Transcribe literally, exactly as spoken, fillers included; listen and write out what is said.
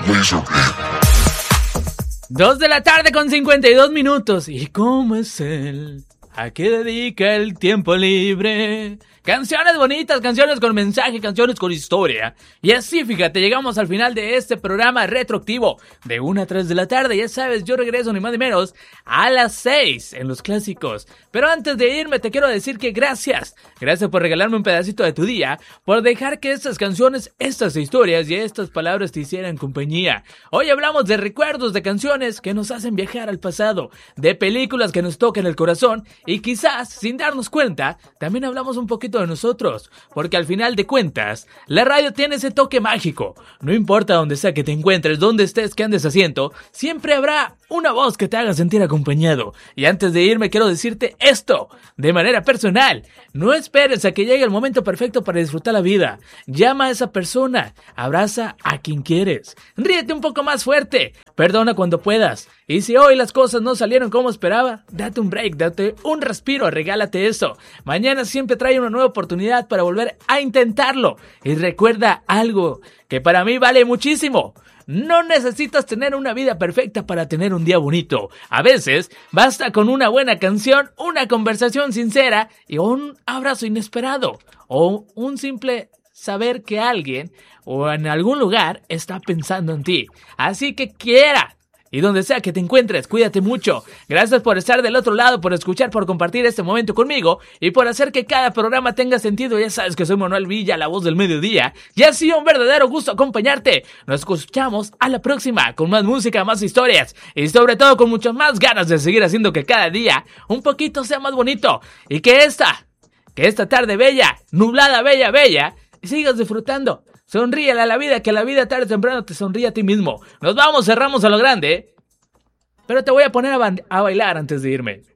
Dos de la tarde con cincuenta y dos minutos. ¿Y cómo es él? ¿A qué dedica el tiempo libre? Canciones bonitas, canciones con mensaje, canciones con historia. Y así, fíjate, llegamos al final de este programa retroactivo de una a tres de la tarde. Ya sabes, yo regreso ni más ni menos a las seis en los clásicos. Pero antes de irme te quiero decir que gracias. Gracias por regalarme un pedacito de tu día, por dejar que estas canciones, estas historias y estas palabras te hicieran compañía. Hoy hablamos de recuerdos, de canciones que nos hacen viajar al pasado, de películas que nos tocan el corazón y quizás, sin darnos cuenta, también hablamos un poquito de nosotros, porque al final de cuentas, la radio tiene ese toque mágico. No importa donde sea que te encuentres, donde estés, que andes haciendo, siempre habrá una voz que te haga sentir acompañado. Y antes de irme quiero decirte esto, de manera personal, no esperes a que llegue el momento perfecto para disfrutar la vida. Llama a esa persona, abraza a quien quieres, ríete un poco más fuerte, perdona cuando puedas. Y si hoy las cosas no salieron como esperaba, date un break, date un respiro, regálate eso. Mañana siempre trae una nueva oportunidad para volver a intentarlo. Y recuerda algo que para mí vale muchísimo. No necesitas tener una vida perfecta para tener un día bonito. A veces basta con una buena canción, una conversación sincera y un abrazo inesperado. O un simple saber que alguien o en algún lugar está pensando en ti. Así que quiera. Y donde sea que te encuentres, cuídate mucho. Gracias por estar del otro lado, por escuchar, por compartir este momento conmigo y por hacer que cada programa tenga sentido. Ya sabes que soy Manuel Villa, la voz del mediodía. Y ha sido un verdadero gusto acompañarte. Nos escuchamos a la próxima con más música, más historias y sobre todo con muchas más ganas de seguir haciendo que cada día un poquito sea más bonito. Y que esta, que esta tarde bella, nublada, bella, bella, sigas disfrutando. Sonríele a la vida, que la vida tarde o temprano te sonríe a ti mismo. Nos vamos, cerramos a lo grande. Pero te voy a poner a, ba- a bailar antes de irme.